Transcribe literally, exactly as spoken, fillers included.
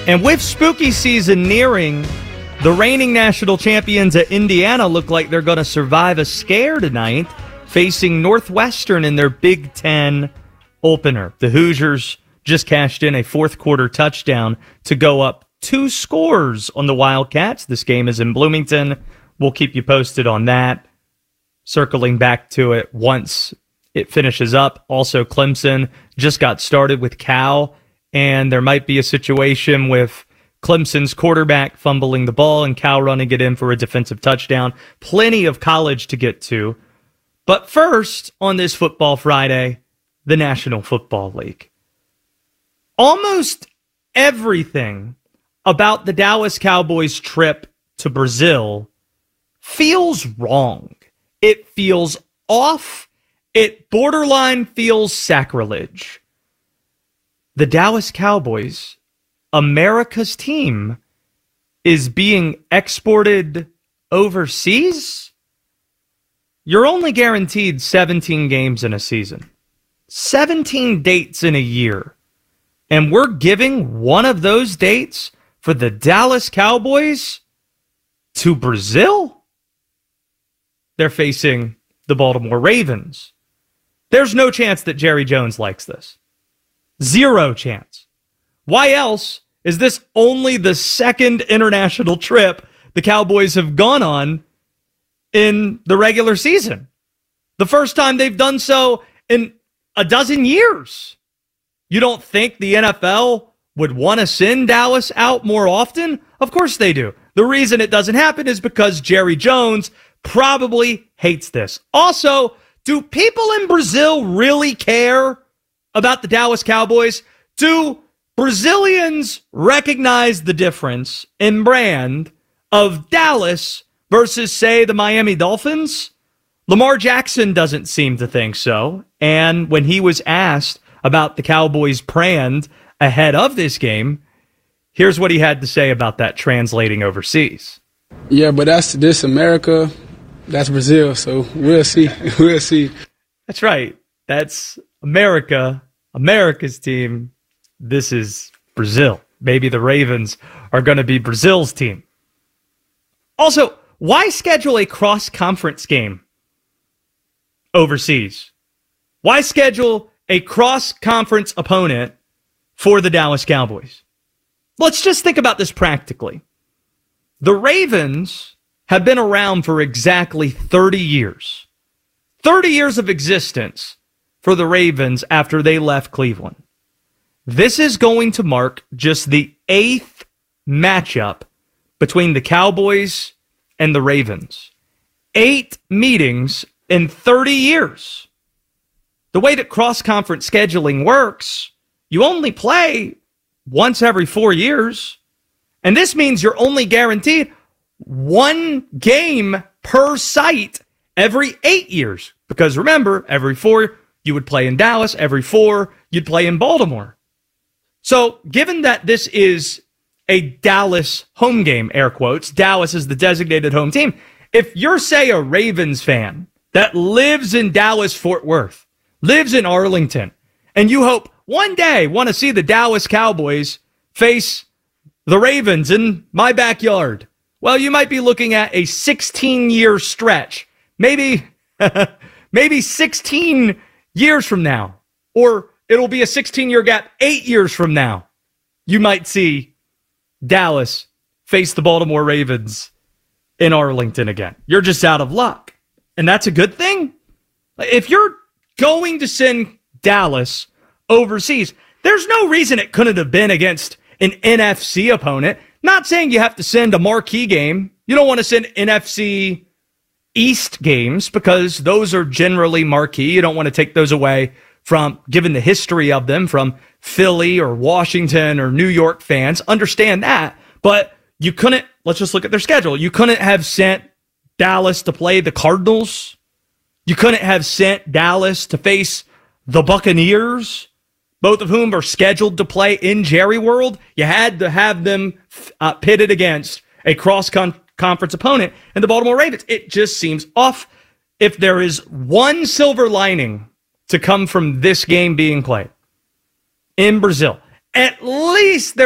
And with spooky season nearing, the reigning national champions at Indiana look like they're going to survive a scare tonight, facing Northwestern in their Big Ten opener. The Hoosiers just cashed in a fourth quarter touchdown to go up two scores on the Wildcats. This game is in Bloomington. We'll keep you posted on that. Circling back to it once it finishes up. Also, Clemson just got started with Cal, and there might be a situation with Clemson's quarterback fumbling the ball and Cal running it in for a defensive touchdown. Plenty of college to get to. But first, on this Football Friday, the National Football League. Almost everything about the Dallas Cowboys trip to Brazil feels wrong. It feels off. It borderline feels sacrilege. The Dallas Cowboys, America's team, is being exported overseas? You're only guaranteed seventeen games in a season. seventeen dates in a year. And we're giving one of those dates for the Dallas Cowboys to Brazil? They're facing the Baltimore Ravens. There's no chance that Jerry Jones likes this. Zero chance. Why else is this only the second international trip the Cowboys have gone on in the regular season? The first time they've done so in a dozen years. You don't think the N F L would want to send Dallas out more often? Of course they do. The reason it doesn't happen is because Jerry Jones probably hates this. Also, do people in Brazil really care about the Dallas Cowboys? Do Brazilians recognize the difference in brand of Dallas versus, say, the Miami Dolphins? Lamar Jackson doesn't seem to think so. And when he was asked about the Cowboys' brand ahead of this game, here's what he had to say about that translating overseas. Yeah, but that's this America, that's Brazil, so we'll see. We'll see. That's right. That's America, America's team. This is Brazil. Maybe the Ravens are going to be Brazil's team. Also, why schedule a cross-conference game overseas? Why schedule a cross-conference opponent for the Dallas Cowboys? Let's just think about this practically. The Ravens have been around for exactly thirty years. thirty years of existence for the Ravens after they left Cleveland. This is going to mark just the eighth matchup between the Cowboys and the Ravens. Eight meetings in thirty years. The way that cross-conference scheduling works, you only play once every four years. And this means you're only guaranteed one game per site every eight years. Because remember, every four you would play in Dallas, every four you'd play in Baltimore. So given that this is a Dallas home game, air quotes, Dallas is the designated home team. If you're, say, a Ravens fan that lives in Dallas-Fort Worth, lives in Arlington, and you hope one day want to see the Dallas Cowboys face the Ravens in my backyard, well, you might be looking at a sixteen-year stretch. Maybe, maybe sixteen years from now. Or it'll be a sixteen-year gap eight years from now. You might see Dallas face the Baltimore Ravens in Arlington again. You're just out of luck. And that's a good thing. If you're going to send Dallas overseas, there's no reason it couldn't have been against an N F C opponent. Not saying you have to send a marquee game. You don't want to send N F C East games because those are generally marquee. You don't want to take those away from, given the history of them, from Philly or Washington or New York fans. Understand that. But you couldn't, let's just look at their schedule. You couldn't have sent Dallas to play the Cardinals. You couldn't have sent Dallas to face the Buccaneers, both of whom are scheduled to play in Jerry World. You had to have them uh, pitted against a cross-conference opponent in the Baltimore Ravens. It just seems off. If there is one silver lining to come from this game being played in Brazil, at least there